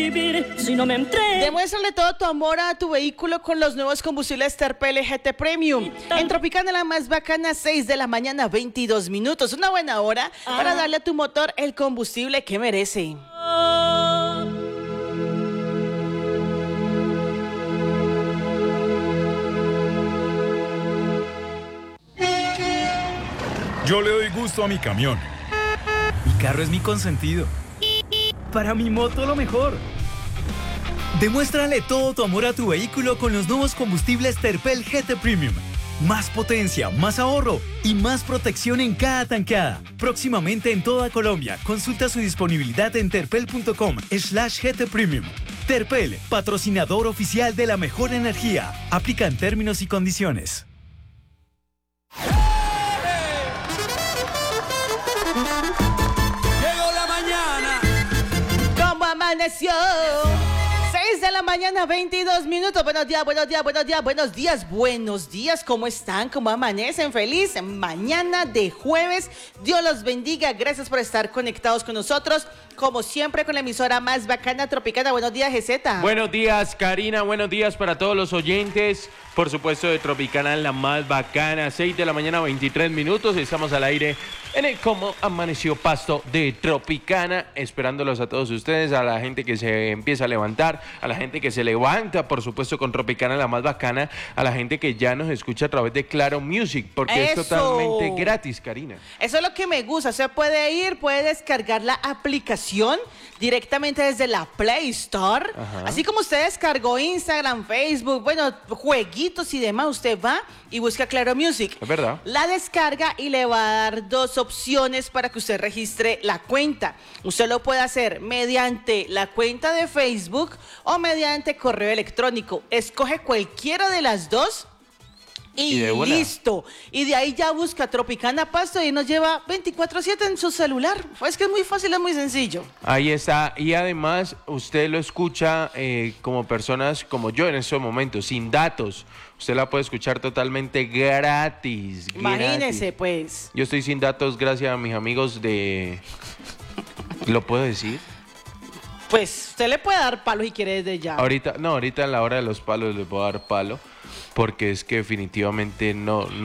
vivir si no me entrego. Demuéstrale todo tu amor a tu vehículo con los nuevos combustibles Terpel GT Premium. En Tropicana, la más bacana, 6 de la mañana, 22 minutos. Una buena hora para darle a tu motor el combustible que merece. Yo le doy gusto a mi camión. Mi carro es mi consentido. Para mi moto lo mejor. Demuéstrale todo tu amor a tu vehículo con los nuevos combustibles Terpel GT Premium. Más potencia, más ahorro y más protección en cada tanqueada. Próximamente en toda Colombia. Consulta su disponibilidad en terpel.com/GT Premium. Terpel, patrocinador oficial de la mejor energía. Aplican términos y condiciones. Llegó la mañana. ¿Cómo amaneció? 6 de la mañana, 22 minutos. Buenos días, buenos días, buenos días, buenos días, buenos días. ¿Cómo están? ¿Cómo amanecen? Feliz mañana de jueves. Dios los bendiga. Gracias por estar conectados con nosotros. Como siempre, con la emisora más bacana Tropicana. Buenos días, GZ. Buenos días, Karina. Buenos días para todos los oyentes. Por supuesto, de Tropicana, la más bacana. 6 de la mañana, 23 minutos. Estamos al aire en el Cómo Amaneció Pasto de Tropicana. Esperándolos a todos ustedes, a la gente que se empieza a levantar, a la gente que se levanta, por supuesto, con Tropicana, la más bacana, a la gente que ya nos escucha a través de Claro Music, porque es totalmente gratis, Karina. Eso es lo que me gusta. Usted puede ir, puede descargar la aplicación directamente desde la Play Store. Ajá. Así como usted descargó Instagram, Facebook, bueno, jueguitos y demás, usted va y busca Claro Music. Es verdad. La descarga y le va a dar dos opciones para que usted registre la cuenta. Usted lo puede hacer mediante la cuenta de Facebook o mediante correo electrónico. Escoge cualquiera de las dos. Y listo. Y de ahí ya busca Tropicana Pasto y nos lleva 24/7 en su celular. Es que es muy fácil, es muy sencillo. Ahí está. Y además usted lo escucha como personas como yo en estos momentos, sin datos. Usted la puede escuchar totalmente gratis. Imagínese, pues. Yo estoy sin datos gracias a mis amigos de... ¿Lo puedo decir? Pues usted le puede dar palo si quiere desde ya. Ahorita en la hora de los palos le puedo dar palo. Porque es que definitivamente no